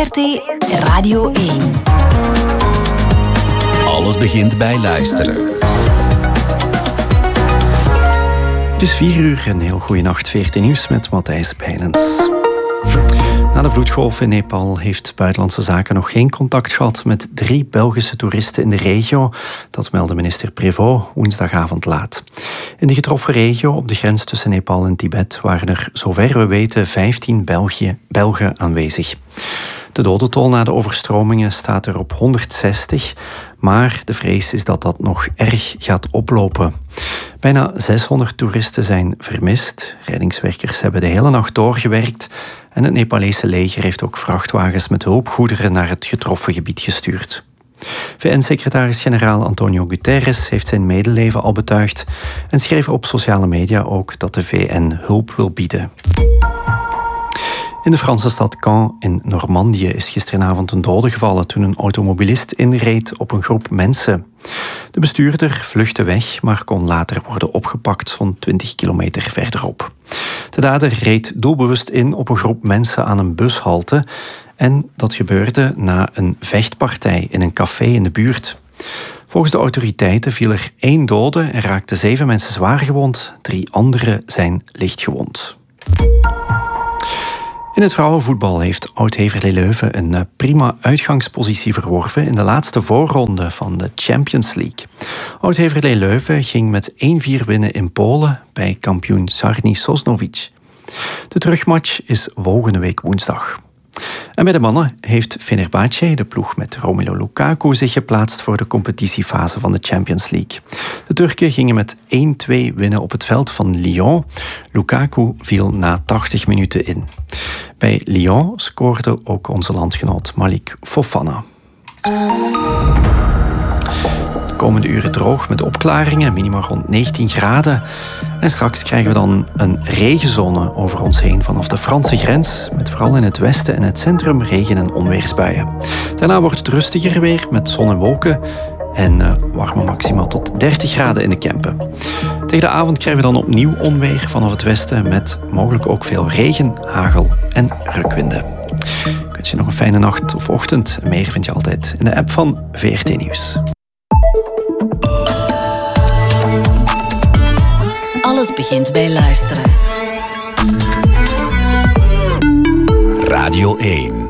VRT Radio 1. Alles begint bij luisteren. Het is 4 uur en heel goede nacht. VRT Nieuws met Matthijs Bijlens. Na de vloedgolf in Nepal heeft Buitenlandse Zaken nog geen contact gehad met 3 Belgische toeristen in de regio. Dat meldde minister Prévost woensdagavond laat. In de getroffen regio op de grens tussen Nepal en Tibet waren er, zover we weten, 15 Belgen aanwezig. De dodental na de overstromingen staat er op 160, maar de vrees is dat dat nog erg gaat oplopen. Bijna 600 toeristen zijn vermist. Reddingswerkers hebben de hele nacht doorgewerkt en het Nepalese leger heeft ook vrachtwagens met hulpgoederen naar het getroffen gebied gestuurd. VN-secretaris-generaal Antonio Guterres heeft zijn medeleven al betuigd en schreef op sociale media ook dat de VN hulp wil bieden. In de Franse stad Caen in Normandië is gisteravond een dode gevallen toen een automobilist inreed op een groep mensen. De bestuurder vluchtte weg, maar kon later worden opgepakt zo'n 20 kilometer verderop. De dader reed doelbewust in op een groep mensen aan een bushalte en dat gebeurde na een vechtpartij in een café in de buurt. Volgens de autoriteiten viel er 1 dode en raakten 7 mensen zwaar gewond. 3 anderen zijn licht gewond. In het vrouwenvoetbal heeft Oud-Heverlee Leuven een prima uitgangspositie verworven in de laatste voorronde van de Champions League. Oud-Heverlee Leuven ging met 1-4 winnen in Polen bij kampioen Sarni Sosnowiec. De terugmatch is volgende week woensdag. En bij de mannen heeft Fenerbahce, de ploeg met Romelu Lukaku, zich geplaatst voor de competitiefase van de Champions League. De Turken gingen met 1-2 winnen op het veld van Lyon. Lukaku viel na 80 minuten in. Bij Lyon scoorde ook onze landgenoot Malik Fofana. De komende uren droog met opklaringen, minima rond 19 graden. En straks krijgen we dan een regenzone over ons heen vanaf de Franse grens, met vooral in het westen en het centrum regen- en onweersbuien. Daarna wordt het rustiger weer met zon en wolken en warme maxima tot 30 graden in de Kempen. Tegen de avond krijgen we dan opnieuw onweer vanaf het westen met mogelijk ook veel regen, hagel en rukwinden. Ik wens je nog een fijne nacht of ochtend. Meer vind je altijd in de app van VRT Nieuws. Alles begint bij luisteren. Radio 1.